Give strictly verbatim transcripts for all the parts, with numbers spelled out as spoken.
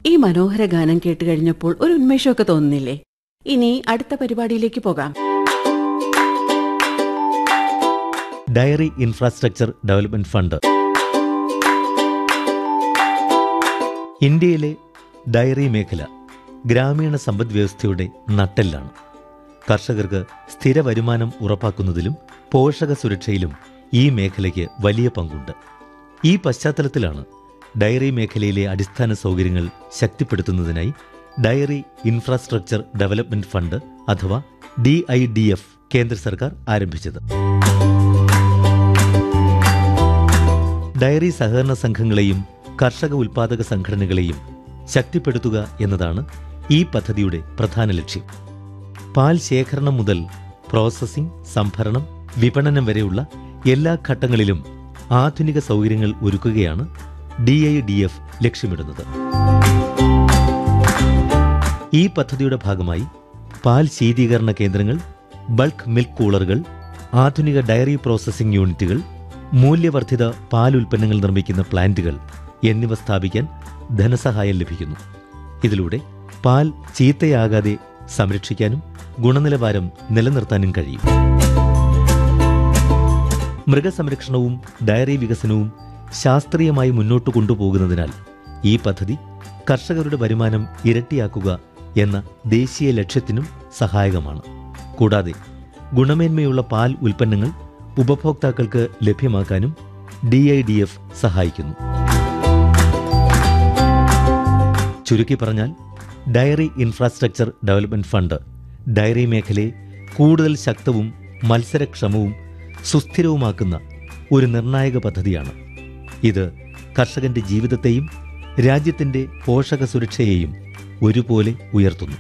ഈ മനോഹര ഗാനം കേട്ട് കഴിഞ്ഞപ്പോൾ ഒരു ഉന്മേഷമൊക്കെ തോന്നുന്നില്ലേ? ഇനി അടുത്ത പരിപാടിയിലേക്ക് പോകാം. Diary infrastructure development fund. ഇന്ത്യയിലെ ഡയറി മേഖല ഗ്രാമീണ സമ്പദ് വ്യവസ്ഥയുടെ നട്ടെല്ലാണ്. കർഷകർക്ക് സ്ഥിര വരുമാനം ഉറപ്പാക്കുന്നതിലും പോഷക സുരക്ഷയിലും ഈ മേഖലയ്ക്ക് വലിയ പങ്കുണ്ട്. ഈ പശ്ചാത്തലത്തിലാണ് ഡയറി മേഖലയിലെ അടിസ്ഥാന സൗകര്യങ്ങൾ ശക്തിപ്പെടുത്തുന്നതിനായി ഡയറി ഇൻഫ്രാസ്ട്രക്ചർ ഡെവലപ്മെന്റ് ഫണ്ട് അഥവാ ഡി ഐ ഡി എഫ് കേന്ദ്ര സർക്കാർ ആരംഭിച്ചത്. ഡയറി സഹകരണ സംഘങ്ങളെയും കർഷക ഉൽപാദക സംഘടനകളെയും ശക്തിപ്പെടുത്തുക എന്നതാണ് ഈ പദ്ധതിയുടെ പ്രധാന ലക്ഷ്യം. പാൽ ശേഖരണം മുതൽ പ്രോസസ്സിംഗ്, സംഭരണം, വിപണനം വരെയുള്ള എല്ലാ ഘട്ടങ്ങളിലും ആധുനിക സൗകര്യങ്ങൾ ഒരുക്കുകയാണ് ഡി ഐ ഡി എഫ് ലക്ഷ്യമിടുന്നത്. ഈ പദ്ധതിയുടെ ഭാഗമായി പാൽ ശീതീകരണ കേന്ദ്രങ്ങൾ, ബൾക്ക് മിൽക്ക് കൂളറുകൾ, ആധുനിക ഡയറി പ്രോസസ്സിംഗ് യൂണിറ്റുകൾ, മൂല്യവർദ്ധിത പാൽ ഉൽപ്പന്നങ്ങൾ നിർമ്മിക്കുന്ന പ്ലാന്റുകൾ എന്നിവ സ്ഥാപിക്കാൻ ധനസഹായം ലഭിക്കുന്നു. ഇതിലൂടെ പാൽ ചീത്തയാകാതെ സംരക്ഷിക്കാനും ഗുണനിലവാരം നിലനിർത്താനും കഴിയും. മൃഗസംരക്ഷണവും ഡയറി വികസനവും ശാസ്ത്രീയമായി മുന്നോട്ട് കൊണ്ടുപോകുന്നതിനാൽ ഈ പദ്ധതി കർഷകരുടെ വരുമാനം ഇരട്ടിയാക്കുക എന്ന ദേശീയ ലക്ഷ്യത്തിനും സഹായകമാണ്. കൂടാതെ ഗുണമേന്മയുള്ള പാൽ ഉൽപ്പന്നങ്ങൾ ഉപഭോക്താക്കൾക്ക് ലഭ്യമാക്കാനും ഡി ഐ ഡി എഫ് സഹായിക്കുന്നു. ചുരുക്കി പറഞ്ഞാൽ, diary infrastructure development fund diary മേഖലയെ കൂടുതൽ ശക്തവും മത്സരക്ഷമവും സുസ്ഥിരവുമാക്കുന്ന ഒരു നിർണായക പദ്ധതിയാണ്. ഇത് കർഷകന്റെ ജീവിതത്തെയും രാജ്യത്തിന്റെ പോഷക സുരക്ഷയെയും ഒരുപോലെ ഉയർത്തുന്നു.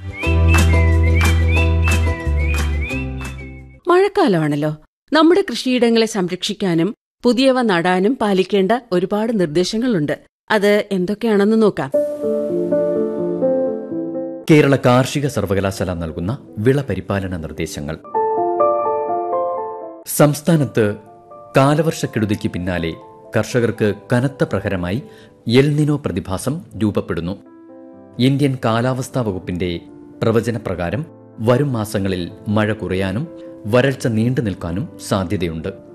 മഴക്കാലമാണല്ലോ. നമ്മുടെ കൃഷിയിടങ്ങളെ സംരക്ഷിക്കാനും പുതിയവ നടാനും പാലിക്കേണ്ട ഒരുപാട് നിർദ്ദേശങ്ങളുണ്ട്. അത് എന്തൊക്കെയാണെന്ന് നോക്കാം. കേരള കാർഷിക സർവകലാശാല നൽകുന്ന വിള പരിപാലന നിർദ്ദേശങ്ങൾ. സംസ്ഥാനത്ത് കാലവർഷക്കെടുതിക്ക് പിന്നാലെ കർഷകർക്ക് കനത്ത പ്രഹരമായി എൽനിനോ പ്രതിഭാസം രൂപപ്പെടുന്നു. ഇന്ത്യൻ കാലാവസ്ഥാ വകുപ്പിന്റെ പ്രവചനപ്രകാരം വരും മാസങ്ങളിൽ മഴ കുറയാനും വരൾച്ച നീണ്ടു നിൽക്കാനും സാധ്യതയുണ്ട്.